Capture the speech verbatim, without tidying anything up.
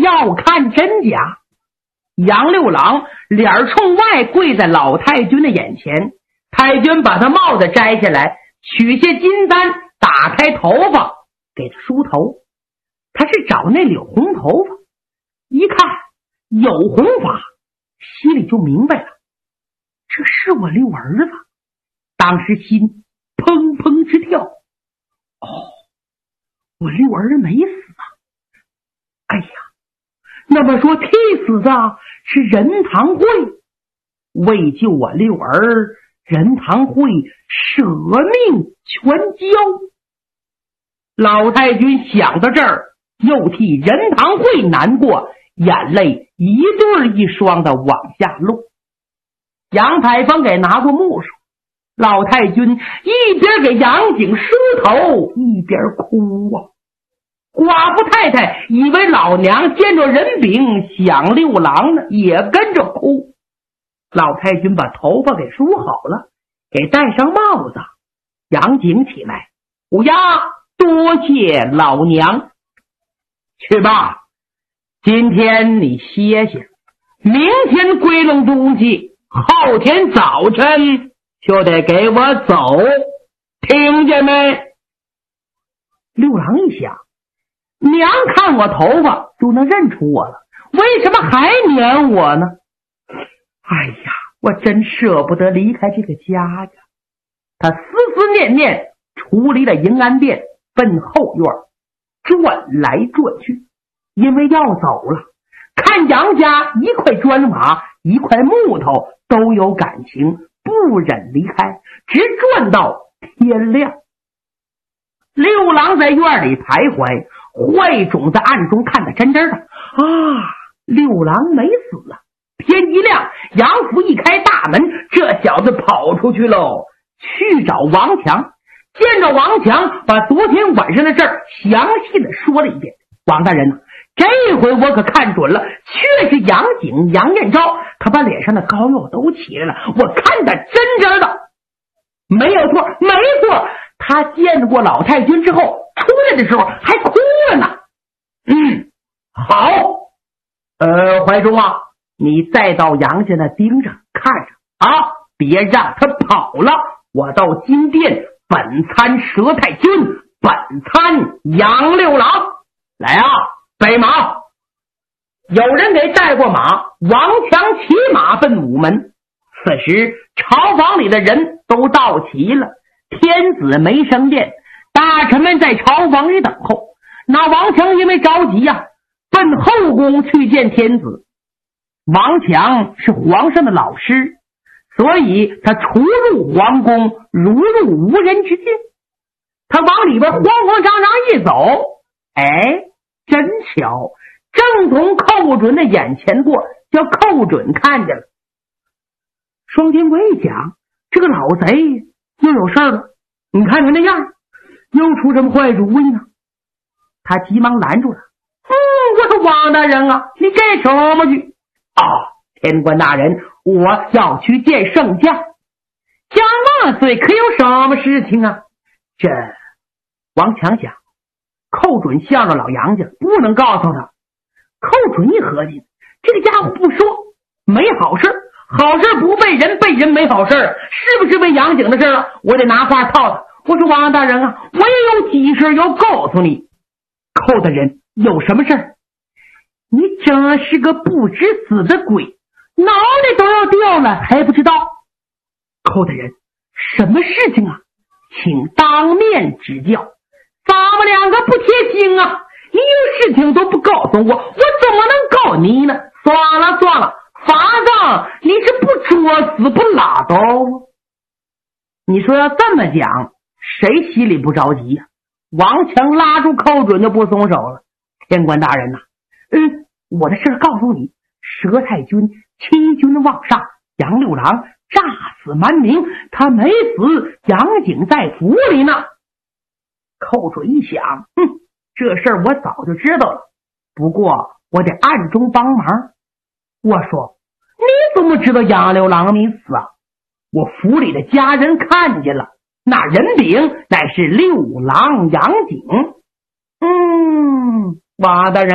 要看真假。杨六郎脸冲外跪在老太君的眼前，太君把他帽子摘下来，取下金簪，打开头发给他梳头。他是找那绺红头发，一看有红发，心里就明白了，这是我六儿子。当时心砰砰直跳。哦，我六儿子没死啊！哎呀，那么说替死的是任堂会，为救我六儿，任堂会舍命全交。老太君想到这儿，又替任堂会难过，眼泪一对一双的往下落。杨采芳给拿过木梳，老太君一边给杨景梳头一边哭啊。寡妇太太以为老娘见着人饼想六郎呢，也跟着哭。老太君把头发给梳好了，给戴上帽子。杨景起来，乌鸦多谢老娘。去吧，今天你歇歇，明天归拢东西，后天早晨就得给我走，听见没？六郎一想，娘看我头发就能认出我了，为什么还撵我呢？哎呀，我真舍不得离开这个家呀。他思思念念出离了迎安殿，奔后院转来转去，因为要走了。看杨家一块砖瓦一块木头都有感情，不忍离开，直转到天亮。六郎在院里徘徊，坏种在暗中看得真真的啊，六郎没死啊。天一亮，杨府一开大门，这小子跑出去喽，去找王强。见着王强，把昨天晚上的事儿详细的说了一遍。王大人呢、啊，这回我可看准了，确是杨景杨彦昭，他把脸上的膏药都起来了，我看得真真的，没有错，没错。他见过老太君之后，出来的时候还哭了呢。嗯，好，呃，怀忠啊，你再到杨家那盯着看着啊，别让他跑了。我到金殿本参佘太君，本参杨六郎。来啊，备马！有人给带过马，王强骑马奔午门。此时朝房里的人都到齐了，天子没升殿，大臣们在朝房里等候。那王强因为着急呀、啊，奔后宫去见天子。王强是皇上的老师，所以他出入皇宫如入无人之境。他往里边慌慌张张一走，哎，真巧，正从寇准的眼前过，叫寇准看见了。双天国一讲，这个老贼又有事了，你看他那样，又出什么坏主意呢？他急忙拦住了。嗯，我说王大人啊，你干什么去？啊，天官大人，我要去见圣驾。驾万岁，可有什么事情啊？这王强想，寇准向着老杨家，不能告诉他。寇准一合计，这个家伙不说没好事，好事不被人，被人没好事，是不是为杨景的事啊？我得拿话套他。我说王大人啊，我也有急事要告诉你。寇大人，有什么事？你真是个不知死的鬼，脑袋都要掉了还不知道。寇大人，什么事情啊？请当面指教。咱们两个不贴心啊，你有事情都不告诉我，我怎么能告你呢？算了算了，法上你是不作死不拉倒。你说要这么讲，谁心里不着急呀、啊？王强拉住寇准就不松手了。天官大人呐、啊，嗯，我的事告诉你，佘太君欺君妄上，杨六郎诈死瞒名，他没死，杨景在府里呢。寇准一想，哼，这事儿我早就知道了，不过我得暗中帮忙。我说，你怎么知道杨六郎没死啊？我府里的家人看见了，那人饼乃是六郎杨景。嗯，王大人